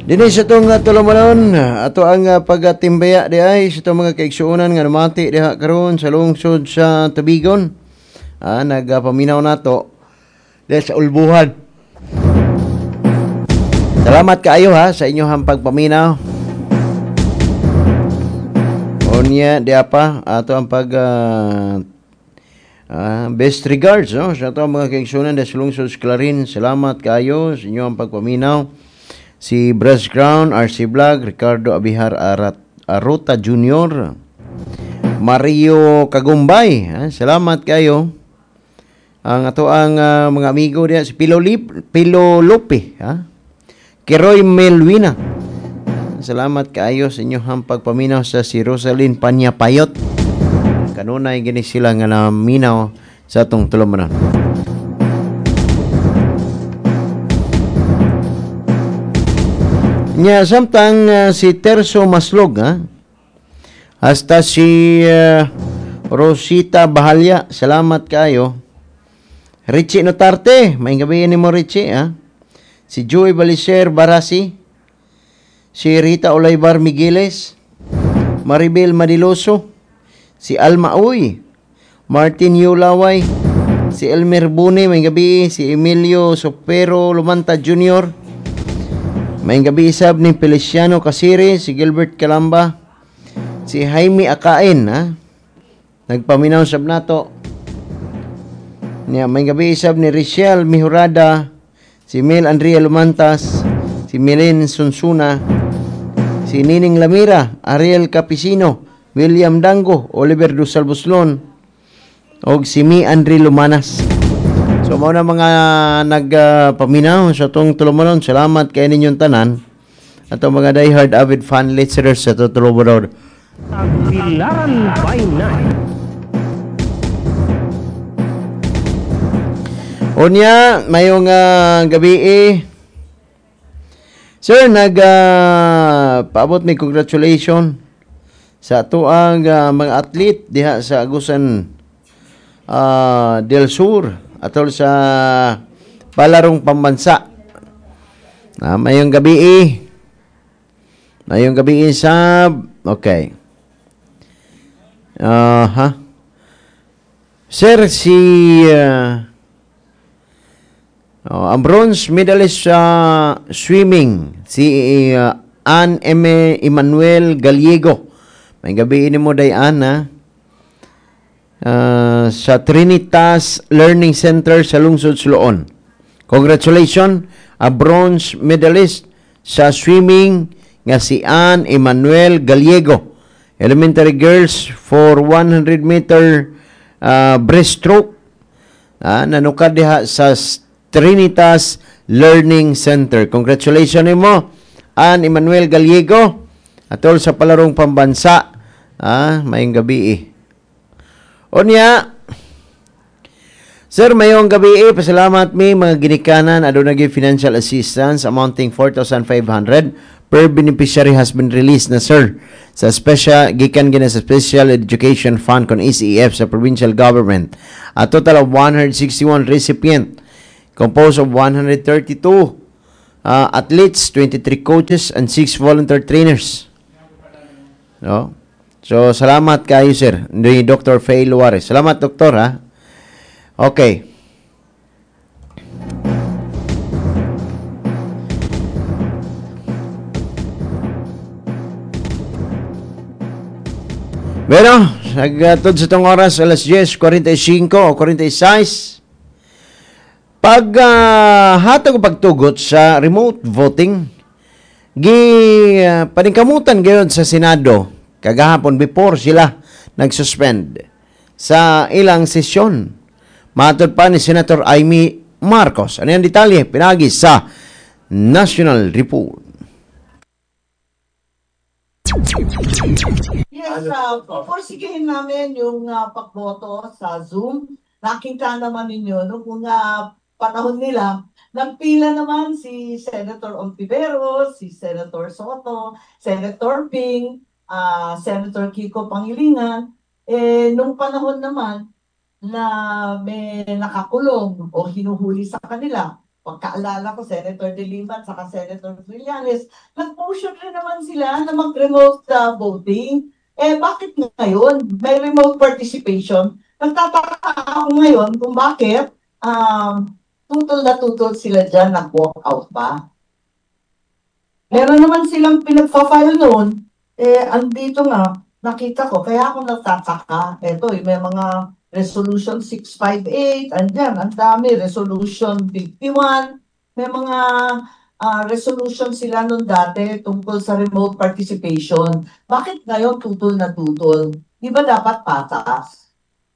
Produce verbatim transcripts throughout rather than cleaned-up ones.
Dini sa itong uh, tulumanon, ato ang uh, pagatimbaya di ay sa itong mga kaigsuunan nga namati diha karon sa lungsod sa Tubigon. Ah, nagapaminaw nato dahil sa ulbuhan. Salamat kaayo ha sa inyong pagpaminaw. Unya di apa ato ang pag uh, uh, best regards no sa itong mga kaigsuunan dahil sa lungsod sa Clarin. Salamat kaayo sa inyong pagpaminaw. Si Brush Crown, R C Vlog, Ricardo Abihar Arat, Aruta Junior, Mario Kagumbay, ha? Salamat kayo. Ang ato ang uh, mga amigo diya si Pilo Lip, Pilo Lope, ha? Kiroy Melwina. Salamat kayo sa inyong pagpaminaw sa si Rosalyn Panyapayot. Kanunay gini sila nga naminaw sa atong tulumanon. Nya samtang uh, si Terso Maslog ha? Hasta si uh, Rosita Bahalya, salamat kayo. Richie Notarte, may gabi ni mo Richie ha? Si Joy Balicer Barasi, si Rita Olaybar Migueles, Maribel Madiloso, si Alma Uy, Martin Yulaway, si Elmer Bune, may gabi, si Emilio Sopero Lumanta Junior, may gabi isab ni Feliciano Casire, si Gilbert Calamba, si Jaime Akain, ha? Nagpaminaw sab nato. Niya, may gabi isab ni Richelle Mihurada, si Mel Andrea Lumantas, si Milen Sunsuna, si Nining Lamira, Ariel Capicino, William Dango, Oliver Dusal Buslon, og si Mi Andre Lumanas. So, mao na mga nagpaminaw uh, sa itong tulumanon. Salamat kayo ninyong tanan. At ang mga diehard avid fan listeners sa itong tulumanon. Tagbilaran by night. Unya, mayong uh, gabi eh. Sir, nag uh, paabot may congratulations sa ito ang uh, mga athlete diha sa Agusan uh, del Sur atol sa palarong pambansa. Ah, mayong gabi eh. Mayong gabi eh sa okay. Uh, ha? Sir, si uh, oh, ang bronze medalist sa swimming, si uh, Ann M. Emmanuel Gallego. May gabi ni mo dayan ha? Uh, sa Trinitas Learning Center sa lungsod Suloon. Congratulations, a bronze medalist sa swimming nga si Ann Emmanuel Gallego, elementary girls for one hundred meter uh, breaststroke. Uh, nanukad diha sa Trinitas Learning Center. Congratulations nimo, Ann Emmanuel Gallego, atol sa palarong pambansa. Ah, mayong gabi eh. Onya, Sir, mayong gabi eh, pasalamat mi mga ginikanan aduna gyud financial assistance amounting four thousand five hundred per beneficiary has been released na sir sa special gikan gina sa Special Education Fund kon S E F sa provincial government. A total of one hundred sixty-one recipient composed of one hundred thirty-two uh, athletes, twenty-three coaches and six volunteer trainers. No? So, salamat kayo, sir. Ni Doctor Faye Luares. Salamat, doktor, ha? Okay. Bueno, nagtod sa itong oras, alas ten forty-five o forty-six. Pag uh, hatag o pagtugot sa remote voting, gi uh, paningkamutan gayon sa Senado, kagahapon before sila nag-suspend sa ilang sesyon. Matod pa ni Senator Amy Marcos. Ano yung detalye? Pinagi sa National Report. Yes, uh, pupursigihin namin yung uh, pagboto sa Zoom. Nakita naman ninyo nung mga panahon nila, nagpila naman si Senator Ontiveros, si Senator Soto, Senator Ping, uh, Senator Kiko Pangilinan. Eh, nung panahon naman na may nakakulong o hinuhuli sa kanila pagkaalala ko, Senator De Lima at saka Senator Trillanes, nag-motion rin naman sila na mag-remote uh, voting. Eh, bakit ngayon may remote participation? Nagtataka ako ngayon kung bakit um, tutol na tutol sila dyan, nag-walk out pa. Meron naman silang pinagpa-file noon, eh, andito nga, nakita ko, kaya ako nagtataka. Ito, eh, may mga Resolution six fifty-eight, andyan, ang dami, Resolution fifty-one, may mga uh, resolution sila noon dati tungkol sa remote participation. Bakit ngayon tutol na tutol? Di ba dapat patas?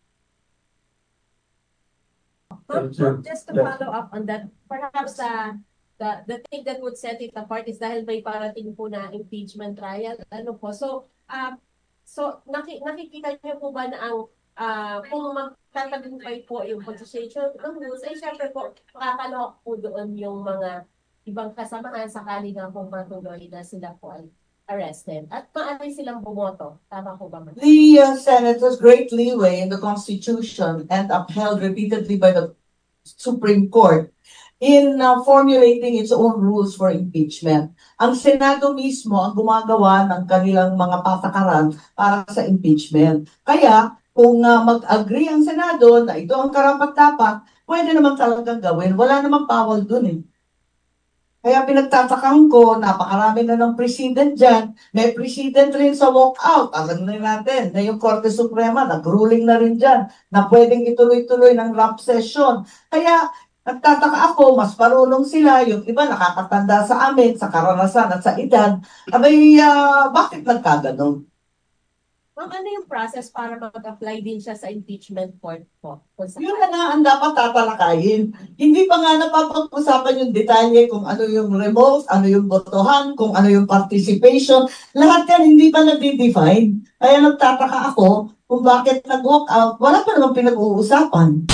Ma'am, just to follow up on that, perhaps uh, the the thing that would set it apart is dahil may parating po na impeachment trial. Ano po? So, uh, so naki, nakikita niyo po ba na ang uh, kung magtatagumpay po yung pag-change ng rules, ay syempre po, makakalok po doon yung mga ibang kasamahan sakali nga po matuloy na sila po ay arrested. At maaari silang bumoto. Tama po ba, ma'am? The uh, Senate has great leeway in the Constitution and upheld repeatedly by the Supreme Court in uh, formulating its own rules for impeachment. Ang Senado mismo ang gumagawa ng kanilang mga patakaran para sa impeachment. Kaya, kung uh, mag-agree ang Senado na ito ang karapat-dapat, pwede naman talagang gawin. Wala namang bawal dun eh. Kaya pinagtatakang ko, napakarami na ng president dyan. May president rin sa walkout. Alam na natin na yung Korte Suprema, nag-ruling na rin dyan na pwedeng ituloy-tuloy ng ramp session. Kaya nagtataka ako, mas marunong sila. Yung iba nakakatanda sa amin, sa karanasan at sa edad. Abay, uh, bakit nagkaganon? Ma'am, ano yung process para mag-apply din siya sa impeachment court po? Yun na nga ang dapat tatalakayin. Hindi pa nga napapag-usapan yung detalye kung ano yung remote, ano yung botohan, kung ano yung participation. Lahat yan hindi pa na-define. Kaya nagtataka ako kung bakit nag-walk out. Wala pa naman pinag-uusapan.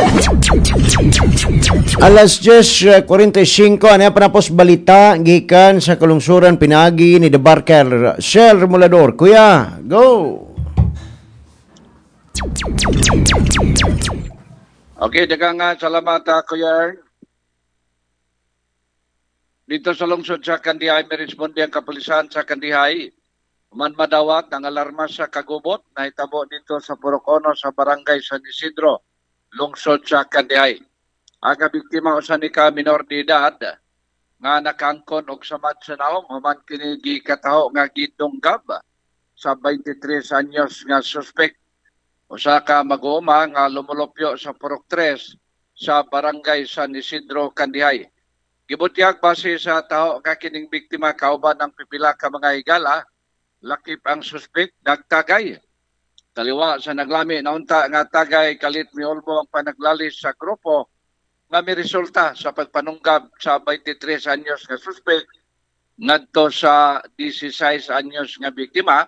Alas diyes kuwarenta-singko, ano yan panapos balita, gikan sa kalungsuran pinagi ni The Barker, Shell Remulador. Kuya, go! Okay, dagang nga salamat uh, Kuya Ern. Dito sa lungsod sa Kandihay, may responde ang kapulisan sa Kandihay. Man madawat ang alarma sa kagubot na hitabo dito sa Purocono sa barangay San Isidro, lungsod sa Kandihay. Aga biktima usan ni ka minor de edad nga nakangkon og samad sa naong human kini gikataho nga gidunggab sa twenty-tres anyos nga suspect. Usa ka mag-uuma nga lumulupyo sa Purok tres sa barangay San Isidro, Kandihay. Gibutyag base sa taho nga kining biktima kauban ng pipila ka mga higala, lakip ang suspect nagtagay. Taliwa sa naglami naunta nga tagay kalit miolmo ang panaglalis sa grupo nga may resulta sa pagpanunggab sa twenty-tres anyos nga suspect ngadto sa sixteen anyos nga biktima.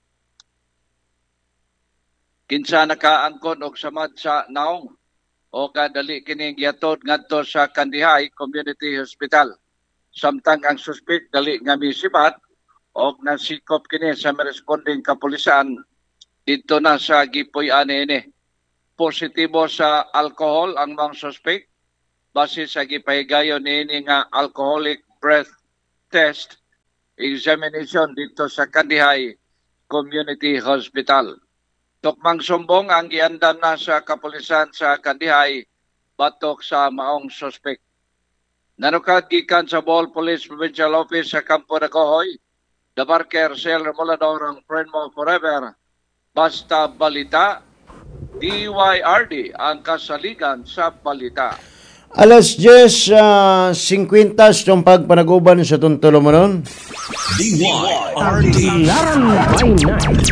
Kinsa nakaangkon og samad sa naong o kadali kini giatod ngadto sa Kandihay Community Hospital. Samtang ang suspect dali nga misibat og nasikop kini sa responding kapulisan dito na sa Gipuy-an ini. Positibo sa alcohol ang mga suspect base sa gipahigayon niini nga alcoholic breath test examination dito sa Kandihay Community Hospital. Tukmang sumbong ang giandam na sa kapulisan sa Kandihay batok sa maong suspect. Nanukad gikan sa Bohol Police Provincial Office sa Campo de Cohoy, The Barker, Shell Remulador, ang friend mo forever. Basta balita, D Y R D ang kasaligan sa balita. Alas diyes fifty itong pagpanaguban sa tuntulo mo nun. D Y R D. Laran by Night.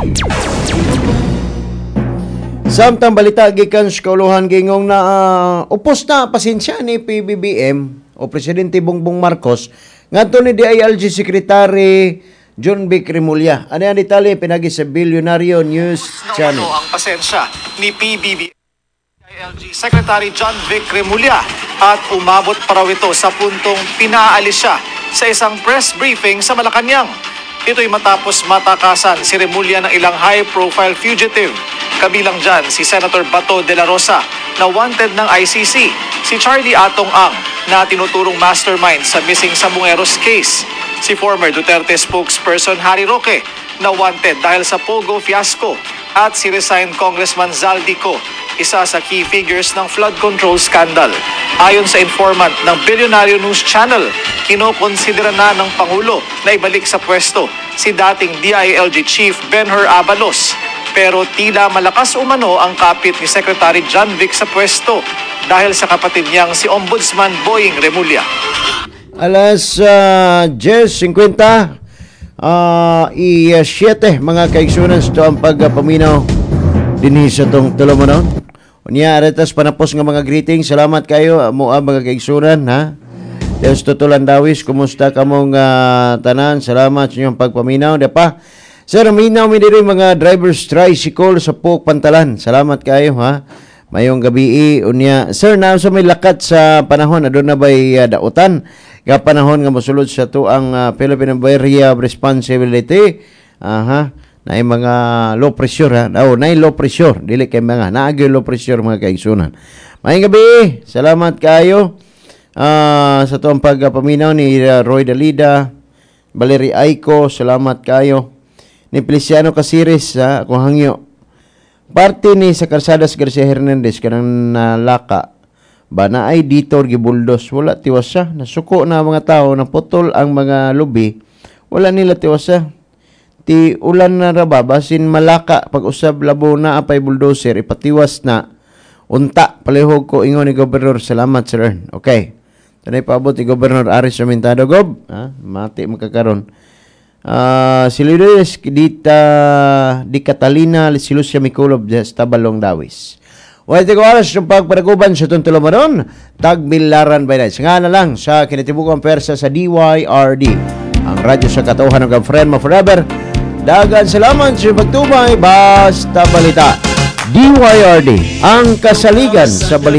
Samtang balita gikan sa kauluhan gingong na uh, upos na pasensya ni P B B M o Presidente Bongbong Marcos ngadto ni D I L G Secretary John Vic Remulla. Ano yan detalye pinagi sa Billionario News Channel. Ano ang pasensya ni P B B M D I L G Secretary John Vic Remulla at umabot pa raw ito sa puntong pinaalis siya sa isang press briefing sa Malacanang. Ito'y matapos matakasan si Remulla ng ilang high-profile fugitive. Kabilang dyan si Senator Bato de la Rosa na wanted ng I C C, si Charlie Atong Ang na tinuturong mastermind sa missing Sabongeros case. Si former Duterte spokesperson Harry Roque na wanted dahil sa Pogo fiasco at si resigned Congressman Zaldico, isa sa key figures ng flood control scandal. Ayon sa informant ng Billionaire News Channel, kinokonsidera na ng Pangulo na ibalik sa pwesto si dating D I L G Chief Benhur Abalos. Pero tila malakas umano ang kapit ni Secretary John Vic sa pwesto dahil sa kapatid niyang si Ombudsman Boying Remulla. Alas uh, ten fifty, uh, i-siete mga kaigsunan ito ang pagpaminaw dinhi sa itong tulumanon. Unya, aretas panapos nga mga greeting. Salamat kayo, mo mga kaigsunan, ha? Deus tutulan dawis, kumusta ka mong uh, tanan? Salamat sa inyong pagpaminaw. Di pa, sir, minaw mi diri mga driver's tricycle sa Pok Pantalan. Salamat kayo, ha? Mayong gabi, unya. Sir, na sa may lakat sa panahon, adun na ba'y uh, dautan? Ka panahon nga mosulod sa tuang uh, Philippine Area of Responsibility. Aha, na mga low pressure, ha? Oh, na low pressure. Dili kay mga naagi low pressure mga kaigsunan. Mayong gabi, salamat kayo. Uh, sa tuang pagpaminaw ni uh, Roy Dalida, Valerie Aiko, salamat kayo. Ni Feliciano Casiris, ha, kung hangyo. Parte ni sa Calzadas Garcia Hernandez kanang nalaka ba na ay dito gibuldos, wala tiwas siya. Nasuko na mga tao, naputol ang mga lubi, wala nila tiwas siya. Ti ulan na raba, basin malaka, pag usab labo na apay bulldozer, ipatiwas na. Unta, palihog ko ingon ni Gobernador, salamat sir. Okay. Tanay paabot ni Gobernador Aris Ramentado, Gob, ha? Mati magkakaroon. Uh, si Luis Dita Di Catalina si Lucia Mikulov sa Tabalong Dawis. Wala ito ko oras yung pagparaguban sa itong tulumaron, tagbilaran by night. Nga na lang sa kinatibukang persa sa D Y R D, ang radyo sa katauhan ng friend mo forever. Dagan salamat sa pagtumay, basta balita. D Y R D, ang kasaligan sa balita.